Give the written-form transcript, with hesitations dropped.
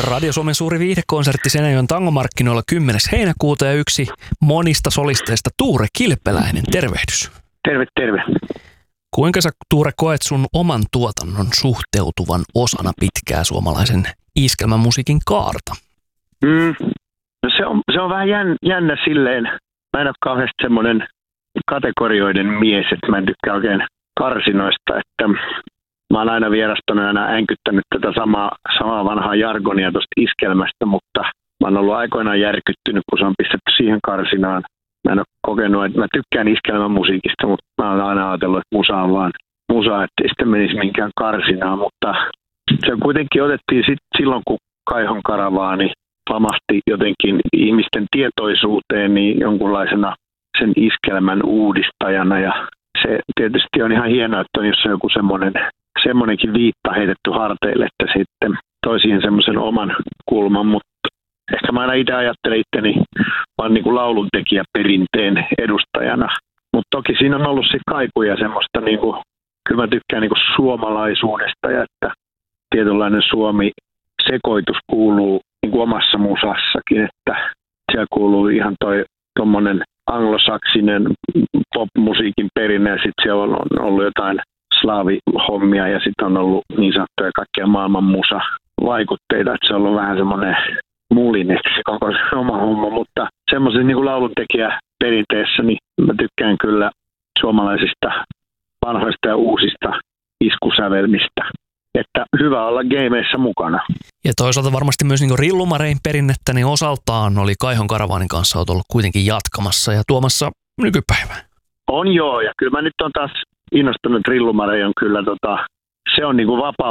Radio Suomen suuri viihdekonsertti Seinäjoen tangomarkkinoilla 10. heinäkuuta ja yksi monista solisteista Tuure Kilpeläinen. Tervehdys. Terve. Kuinka sä, Tuure, koet sun oman tuotannon suhteutuvan osana pitkää suomalaisen iskelmämusiikin kaarta? No se on vähän jännä silleen. Mä en ole kauheasti semmoinen kategorioiden mies, että mä en tykkää oikein karsinoista, että mä oon aina vierastanut ja aina änkyttänyt tätä samaa vanhaa jargonia tuosta iskelmästä, mutta mä oon ollut aikoinaan järkyttynyt, kun se on pistetty siihen karsinaan. Mä en ole kokenut, että mä tykkään iskelmämusiikista, mutta mä oon aina ajatellut, että musa on vaan musa, ettei sitten menisi minkään karsinaan, mutta se kuitenkin otettiin silloin, kun Kaihon karavaani pamahti jotenkin ihmisten tietoisuuteen niin jonkunlaisena sen iskelmän uudistajana, ja se tietysti on ihan hienoa, että on jossain joku semmoinenkin viitta heitetty harteille, että sitten toi siihen semmoisen oman kulman, mutta ehkä mä aina itse ajattelen itteni vaan niin kuin lauluntekijäperinteen edustajana. Mutta toki siinä on ollut sitten kaikuja semmoista, niin kuin, kyllä mä tykkään niin kuin suomalaisuudesta ja että tietynlainen Suomi-sekoitus kuuluu niin kuin omassa musassakin, että siellä kuuluu ihan tuommoinen anglosaksinen pop-musiikin perinne ja sitten siellä on ollut jotain slaavihommia ja sitten on ollut niin sanottuja kaikkia maailman musa-vaikutteita, että se on ollut vähän semmoinen mulineksi se koko oma homma, mutta semmoisen niin kuin lauluntekijäperinteessä niin mä tykkään kyllä suomalaisista vanhoista ja uusista iskusävelmistä, että hyvä olla gameissa mukana. Ja toisaalta varmasti myös niin kuin Rillumarein perinnettä, niin osaltaan oli Kaihon karavaanin kanssa olet ollut kuitenkin jatkamassa ja tuomassa nykypäivään. On joo, ja kyllä mä nyt on taas innostunut. Rillumarei on kyllä, se on niin kuin